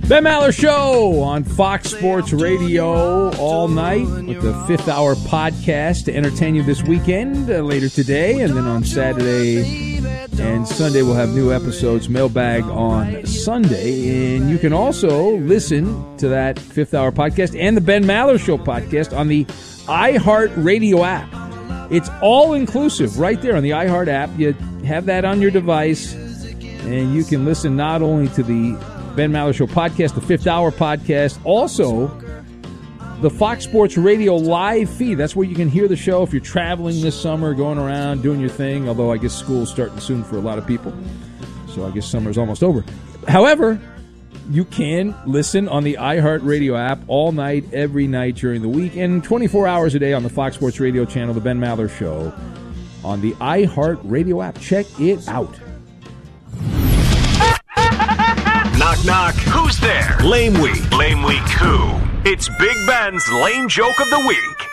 Ben Maller Show on Fox Sports Radio all night with the Fifth Hour podcast to entertain you this weekend, later today, and then on Saturday and Sunday we'll have new episodes, Mailbag on Sunday, and you can also listen to that Fifth Hour podcast and the Ben Maller Show podcast on the iHeartRadio app. It's all-inclusive right there on the iHeart app. You have that on your device, and you can listen not only to the Ben Maller Show podcast, the Fifth Hour podcast, also the Fox Sports Radio live feed. That's where you can hear the show if you're traveling this summer, going around, doing your thing, although I guess school's starting soon for a lot of people, so I guess summer's almost over. However, you can listen on the iHeartRadio app all night, every night during the week, and 24 hours a day on the Fox Sports Radio channel, The Ben Maller Show, on the iHeartRadio app. Check it out. Knock, knock. Who's there? Lame Week. Lame Week who? It's Big Ben's Lame Joke of the Week.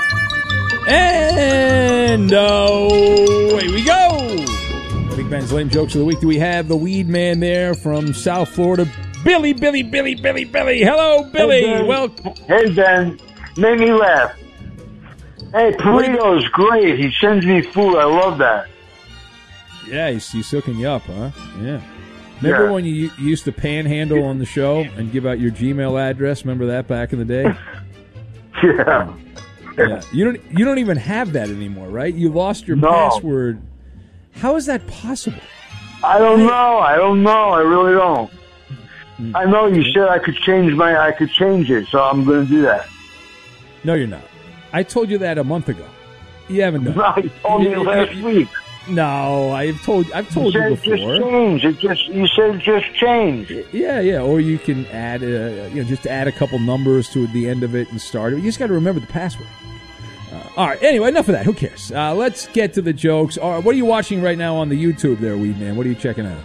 And away we go. Big Ben's Lame Jokes of the Week. Do we have the weed man there from South Florida? Billy. Hello, Billy. Hey, Ben. Made me laugh. Hey, Polito's great. He sends me food. I love that. Yeah, he's hooking you up, huh? Yeah. Remember when you used to panhandle on the show and give out your Gmail address? Remember that back in the day? Yeah. Yeah. You don't even have that anymore, right? You lost your password. How is that possible? I don't know. I really don't. I know you said I could change it, so I'm going to do that. No, you're not. I told you that a month ago. You haven't done it. You told me last week. No, I've told you before. Just change. You said just change. Yeah. Or you can add, just add a couple numbers to the end of it and start it. You just got to remember the password. All right. Anyway, enough of that. Who cares? Let's get to the jokes. All right, what are you watching right now on the YouTube there, Weed Man? What are you checking out?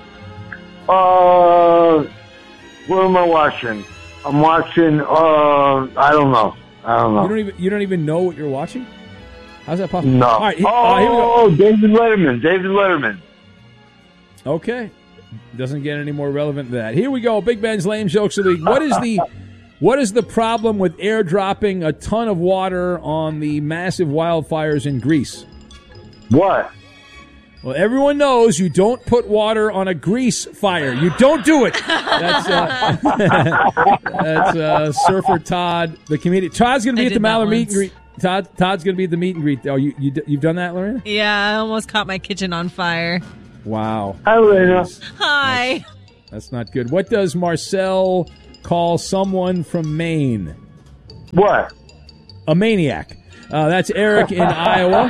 What am I watching? I'm watching. I don't know. You don't even know what you're watching? How's that possible? No. All right, here we go. David Letterman. Okay. Doesn't get any more relevant than that. Here we go. Big Ben's Lame Jokes of the Week. What is the problem with airdropping a ton of water on the massive wildfires in Greece? What? Well, everyone knows you don't put water on a grease fire. You don't do it. That's Surfer Todd, the comedian. Todd's going to be at the Maller meet and greet. Todd's going to be at the meet and greet. Oh, you've done that, Lorena? Yeah, I almost caught my kitchen on fire. Wow. Hi, Lorena. Hi. That's not good. What does Marcel call someone from Maine? What? A maniac. That's Eric in Iowa.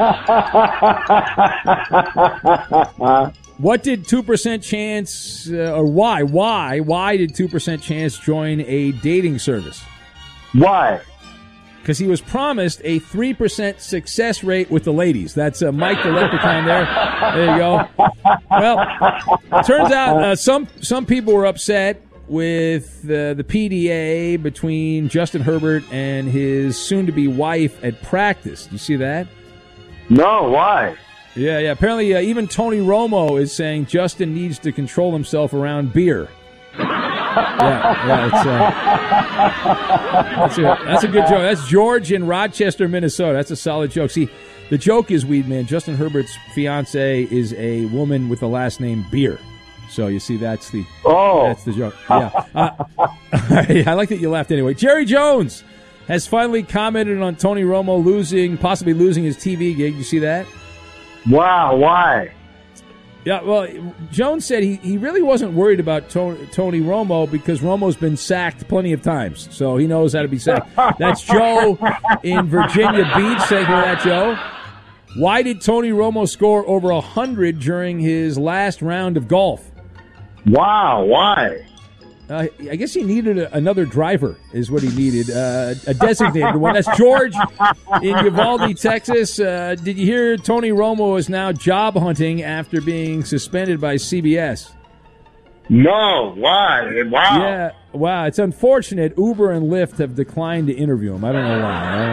What did 2% Chance, or why did 2% Chance join a dating service? Why? Because he was promised a 3% success rate with the ladies. That's Mike the Leprechaun there. There you go. Well, it turns out some people were upset with the PDA between Justin Herbert and his soon-to-be wife at practice. Do you see that? No, why? Yeah. Apparently, even Tony Romo is saying Justin needs to control himself around beer. That's a good joke. That's George in Rochester, Minnesota. That's a solid joke. See, the joke is, Weed Man, Justin Herbert's fiance is a woman with the last name Beer. So you see, that's the joke. Yeah, I like that you laughed anyway. Jerry Jones has finally commented on Tony Romo possibly losing his TV gig. You see that? Wow, why? Yeah, well, Jones said he really wasn't worried about Tony Romo because Romo's been sacked plenty of times, so he knows how to be sacked. That's Joe in Virginia Beach. Say for that, Joe. Why did Tony Romo score over 100 during his last round of golf? Wow, why? I guess he needed another driver is what he needed, a designated one. That's George in Uvalde, Texas. Did you hear Tony Romo is now job hunting after being suspended by CBS? No, why? Wow. Yeah, wow. It's unfortunate. Uber and Lyft have declined to interview him. I don't know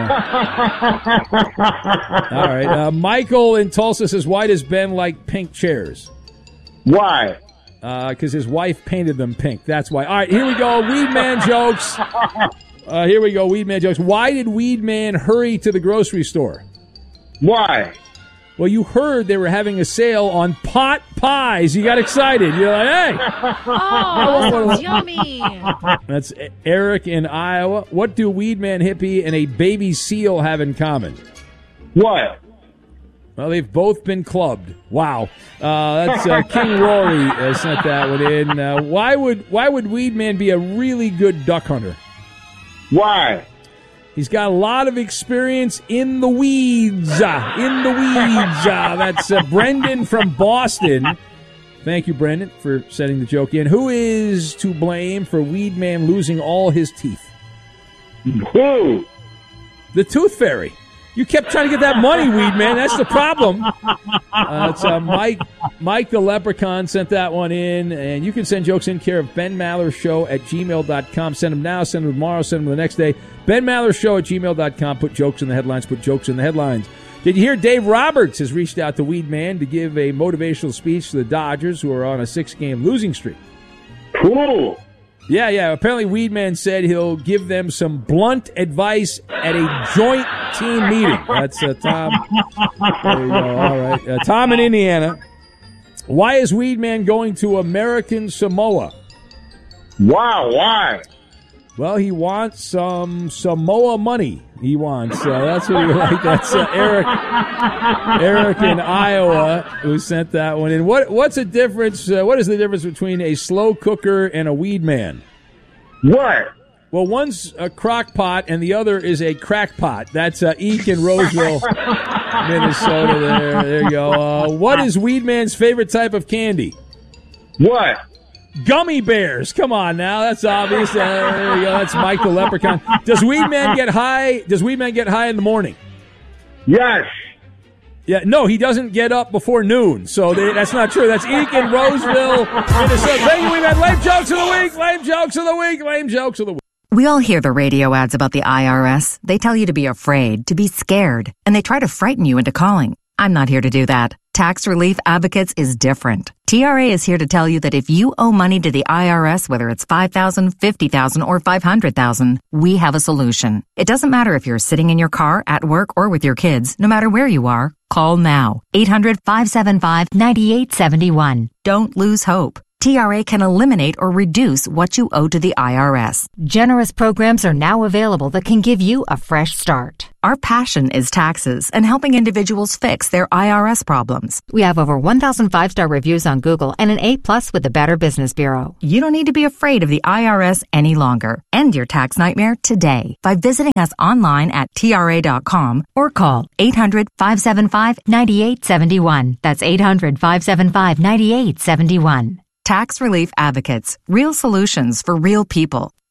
why. All right. Michael in Tulsa says, why does Ben like pink chairs? Why? because his wife painted them pink. That's why. All right, here we go. Weed Man jokes. Here we go. Weed Man jokes. Why did Weed Man hurry to the grocery store? Why? Well, you heard they were having a sale on pot pies. You got excited. You're like, hey. Oh, sounds yummy. That's Eric in Iowa. What do Weed Man Hippie and a baby seal have in common? What? Well, they've both been clubbed. Wow. That's King Rory sent that one in. Why would Weed Man be a really good duck hunter? Why? He's got a lot of experience in the weeds. That's Brendan from Boston. Thank you, Brendan, for sending the joke in. Who is to blame for Weed Man losing all his teeth? Who? The Tooth Fairy. You kept trying to get that money, Weed Man. That's the problem. It's Mike the Leprechaun sent that one in. And you can send jokes in care of benmallershow@gmail.com. Send them now, send them tomorrow, send them the next day. benmallershow@gmail.com. Put jokes in the headlines. Put jokes in the headlines. Did you hear Dave Roberts has reached out to Weed Man to give a motivational speech to the Dodgers, who are on a 6-game losing streak? Cool. Yeah. Apparently, Weed Man said he'll give them some blunt advice at a joint team meeting. That's Tom. There you go. All right. Tom in Indiana. Why is Weed Man going to American Samoa? Wow, why? Well, he wants some Samoa money. He wants. That's what he like. That's Eric in Iowa who sent that one in. What's the difference? What is the difference between a slow cooker and a Weed Man? What? Well, one's a crock pot and the other is a crack pot. That's Eek in Roseville, Minnesota. There you go. What is Weed Man's favorite type of candy? What? Gummy bears. Come on now. That's obvious. There you go. That's Mike the Leprechaun. Does Weed Man get high? Does Weed Man get high in the morning? Yes. Yeah, no, he doesn't get up before noon. So that's not true. That's Eek in Roseville, Minnesota. Thank you, Weed Man. Lame jokes of the week. Lame jokes of the week. Lame jokes of the week. We all hear the radio ads about the IRS. They tell you to be afraid, to be scared, and they try to frighten you into calling. I'm not here to do that. Tax Relief Advocates is different. TRA is here to tell you that if you owe money to the IRS, whether it's $5,000, $50,000, or $500,000, we have a solution. It doesn't matter if you're sitting in your car, at work, or with your kids. No matter where you are, call now. 800-575-9871. Don't lose hope. TRA can eliminate or reduce what you owe to the IRS. Generous programs are now available that can give you a fresh start. Our passion is taxes and helping individuals fix their IRS problems. We have over 1,000 5-star reviews on Google and an A+ with the Better Business Bureau. You don't need to be afraid of the IRS any longer. End your tax nightmare today by visiting us online at TRA.com or call 800-575-9871. That's 800-575-9871. Tax Relief Advocates. Real solutions for real people.